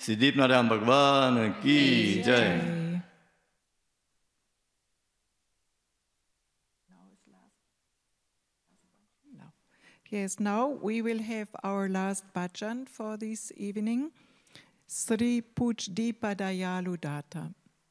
सिद्धि नारायण भगवान की जय। Yes, now we will have our last bhajan for this evening, Sri Pujdeepa Dayalu Datta.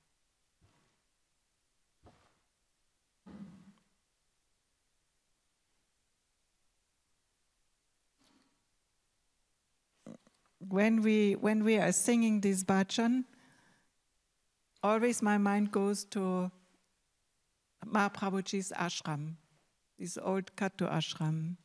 When we are singing this bhajan, always my mind goes to Mahaprabhuji's ashram, this old Kattu ashram.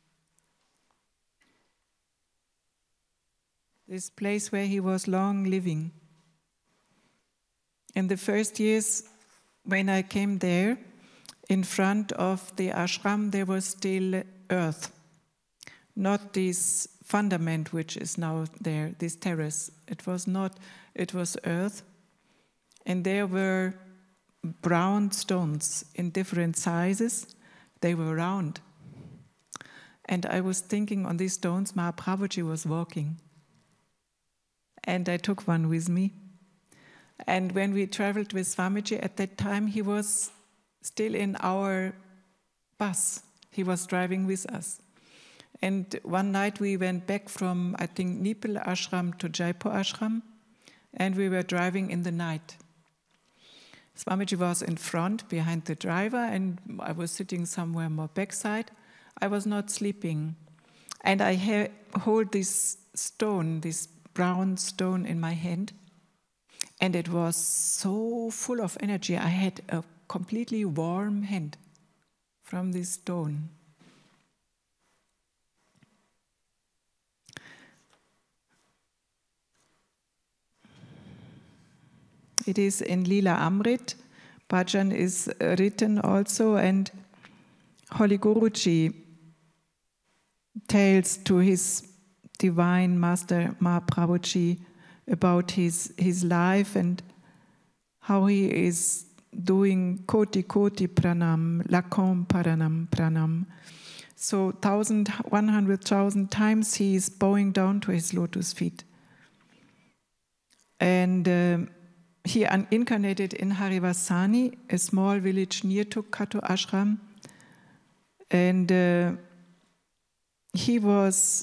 This place where he was long living. In the first years, when I came there, in front of the ashram there was still earth, not this fundament which is now there, this terrace. It was not, it was earth, and there were brown stones in different sizes. They were round. And I was thinking on these stones, Mahaprabhuji was walking. And I took one with me. And when we traveled with Swamiji at that time, he was still in our bus. He was driving with us. And one night we went back from, I think, Nipal Ashram to Jaipur Ashram, and we were driving in the night. Swamiji was in front, behind the driver, and I was sitting somewhere more backside. I was not sleeping. And I hold this stone, this brown stone in my hand, and it was so full of energy. I had a completely warm hand from this stone. It is in Lila Amrit. Bhajan is written also, and Holy Guruji tells to his Divine Master Mahaprabhuji about his life and how he is doing koti koti pranam, lakham paranam pranam. So 100,000 times he is bowing down to his lotus feet. And he incarnated in Harivasani, a small village near to Kattu Ashram. And he was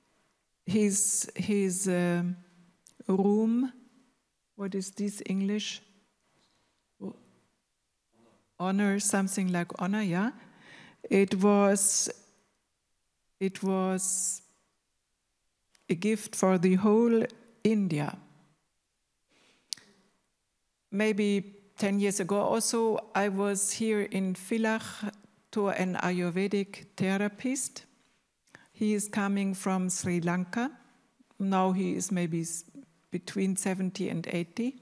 his room, what is this English? Honor, something like honor, yeah. It was a gift for the whole India. Maybe 10 years ago also, I was here in Villach to an Ayurvedic therapist. He is coming from Sri Lanka. Now he is maybe between 70 and 80.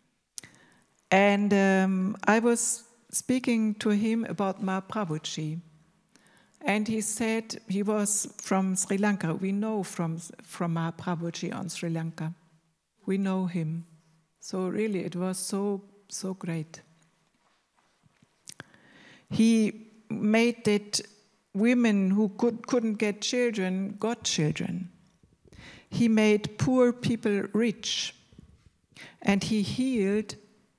And I was speaking to him about Mahaprabhuji. And he said he was from Sri Lanka. We know from Mahaprabhuji on Sri Lanka. We know him. So really, it was so great. He made that women who couldn't get children got children. He made poor people rich. And he healed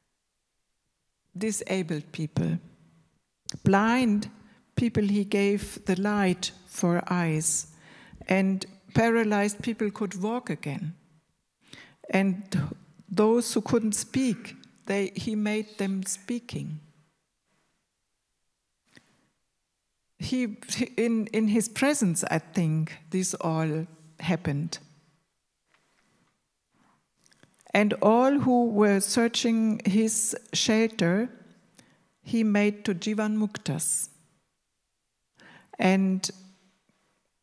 disabled people. Blind people he gave the light for eyes. And paralyzed people could walk again. And those who couldn't speak, he made them speaking. In his presence, I think, this all happened. And all who were searching his shelter, he made to Jivan Muktas. And